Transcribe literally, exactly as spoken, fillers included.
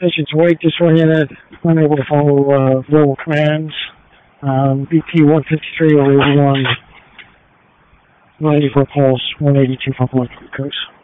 Agents White disoriented, unable to follow uh, verbal commands. Um, B P one fifty-three over one, ready for pulse one eighty-two for electric coast.